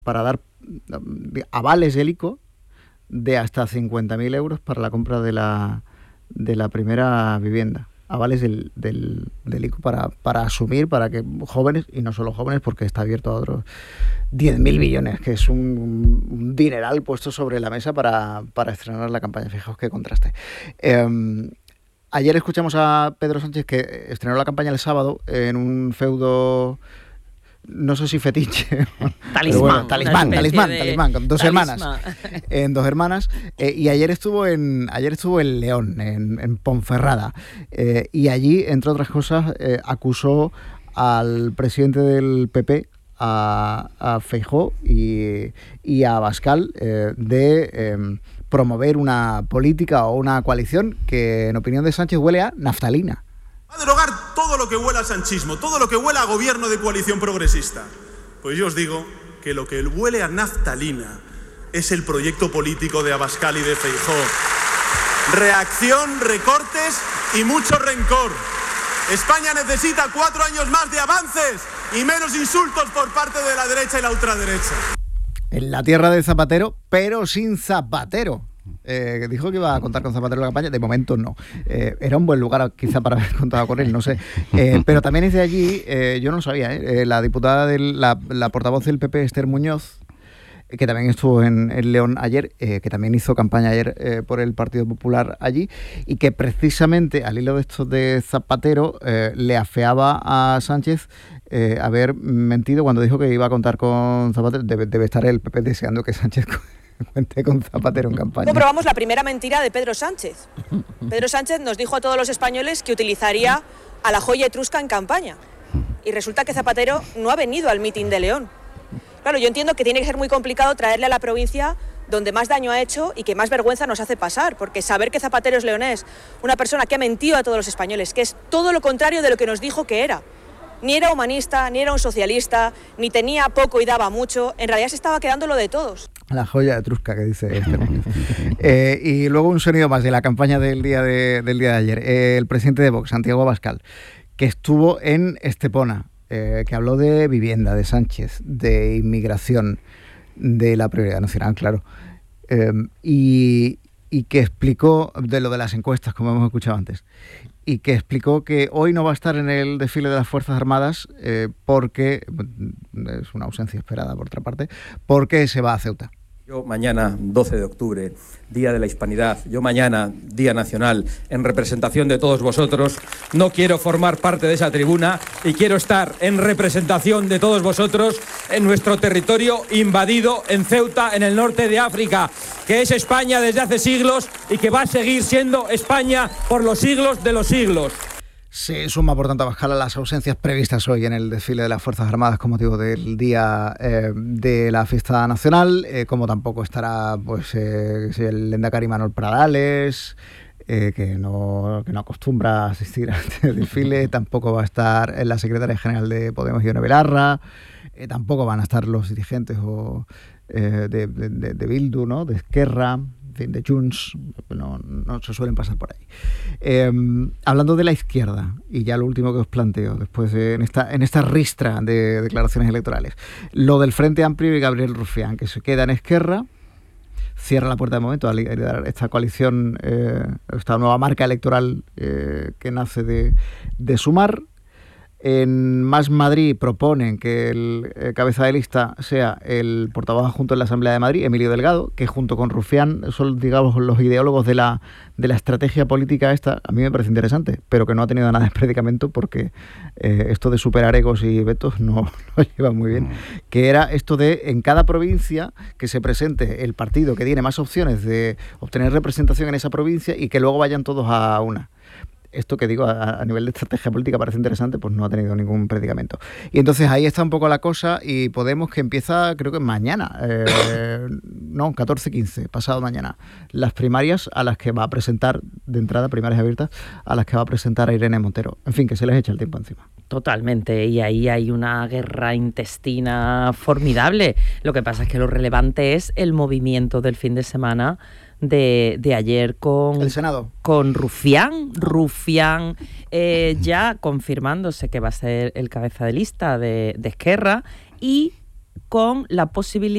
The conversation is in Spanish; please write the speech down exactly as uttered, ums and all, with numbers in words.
para dar avales del I C O de hasta cincuenta mil euros para la compra de la, de la primera vivienda. Avales del, del, del I C O para, para asumir, para que jóvenes, y no solo jóvenes, porque está abierto a otros diez mil millones, que es un, un dineral puesto sobre la mesa para, para estrenar la campaña. Fijaos qué contraste. Eh, ayer escuchamos a Pedro Sánchez, que estrenó la campaña el sábado en un feudo... No sé si fetiche. Talismán. Bueno, talismán, talismán, de... talismán, con dos talismán. hermanas. En dos hermanas. Eh, y ayer estuvo en ayer estuvo en León, en, en Ponferrada. Eh, y allí, entre otras cosas, eh, acusó al presidente del P P, a, a Feijóo y, y a Abascal, eh, de eh, promover una política o una coalición que, en opinión de Sánchez, huele a naftalina. Va a derogar todo lo que huela a sanchismo, todo lo que huela a gobierno de coalición progresista. Pues yo os digo que lo que huele a naftalina es el proyecto político de Abascal y de Feijóo. Reacción, recortes y mucho rencor. España necesita cuatro años más de avances y menos insultos por parte de la derecha y la ultraderecha. En la tierra de Zapatero, pero sin Zapatero. Eh, dijo que iba a contar con Zapatero en la campaña, de momento no. Eh, era un buen lugar quizá para haber contado con él, no sé. Eh, pero también es de allí, eh, yo no lo sabía, eh, la diputada, del, la, la portavoz del P P, Esther Muñoz, que también estuvo en, en León ayer, eh, que también hizo campaña ayer eh, por el Partido Popular allí, y que precisamente, al hilo de esto de Zapatero, eh, le afeaba a Sánchez eh, haber mentido cuando dijo que iba a contar con Zapatero. Debe, debe estar el P P deseando que Sánchez cuente con Zapatero en campaña. No probamos la primera mentira de Pedro Sánchez. Pedro Sánchez nos dijo a todos los españoles que utilizaría a la joya etrusca en campaña. Y resulta que Zapatero no ha venido al mitin de León. Claro, yo entiendo que tiene que ser muy complicado traerle a la provincia donde más daño ha hecho y que más vergüenza nos hace pasar, porque saber que Zapatero es leonés, una persona que ha mentido a todos los españoles, que es todo lo contrario de lo que nos dijo que era. Ni era humanista, ni era un socialista, ni tenía poco y daba mucho. En realidad se estaba quedando lo de todos. La joya etrusca que dice este eh, Y luego un sonido más de la campaña del día de, del día de ayer. Eh, el presidente de Vox, Santiago Abascal, que estuvo en Estepona, eh, que habló de vivienda, de Sánchez, de inmigración, de la prioridad nacional, claro. Eh, y, y que explicó de lo de las encuestas, como hemos escuchado antes. Y que explicó que hoy no va a estar en el desfile de las Fuerzas Armadas eh, porque, es una ausencia esperada por otra parte, porque se va a Ceuta. Yo mañana, doce de octubre, Día de la Hispanidad, yo mañana, Día Nacional, en representación de todos vosotros, no quiero formar parte de esa tribuna y quiero estar en representación de todos vosotros en nuestro territorio invadido en Ceuta, en el norte de África, que es España desde hace siglos y que va a seguir siendo España por los siglos de los siglos. Se suma, por tanto, Abascal a las ausencias previstas hoy en el desfile de las Fuerzas Armadas con motivo del día eh, de la fiesta nacional, eh, como tampoco estará pues eh, el lehendakari Manuel Pradales, eh, que, no, que no acostumbra a asistir a este desfile, tampoco va a estar la secretaria general de Podemos, Ione Belarra, eh, tampoco van a estar los dirigentes o, eh, de, de, de Bildu, ¿no? De Esquerra, de Junts, no, no se suelen pasar por ahí. Eh, hablando de la izquierda, y ya lo último que os planteo, después de, en, esta, en esta ristra de declaraciones electorales, lo del Frente Amplio y Gabriel Rufián, que se queda en Esquerra, cierra la puerta de momento a liderar esta coalición, eh, esta nueva marca electoral eh, que nace de, de Sumar. En Más Madrid proponen que el eh, cabeza de lista sea el portavoz adjunto en la Asamblea de Madrid, Emilio Delgado, que junto con Rufián son, digamos, los ideólogos de la, de la estrategia política esta. A mí me parece interesante, pero que no ha tenido nada de predicamento porque eh, esto de superar egos y vetos no lo lleva muy bien. Que era esto de, en cada provincia, que se presente el partido que tiene más opciones de obtener representación en esa provincia y que luego vayan todos a una. Esto que digo, a, a nivel de estrategia política parece interesante, pues no ha tenido ningún predicamento. Y entonces ahí está un poco la cosa, y Podemos, que empieza, creo que mañana, eh, no, catorce quince, pasado mañana, las primarias a las que va a presentar, de entrada, primarias abiertas, a las que va a presentar a Irene Montero. En fin, que se les echa el tiempo encima. Totalmente, y ahí hay una guerra intestina formidable. Lo que pasa es que lo relevante es el movimiento del fin de semana de, de ayer con el Senado, con Rufián, Rufián eh, ya confirmándose que va a ser el cabeza de lista de, de Esquerra, y con la posibilidad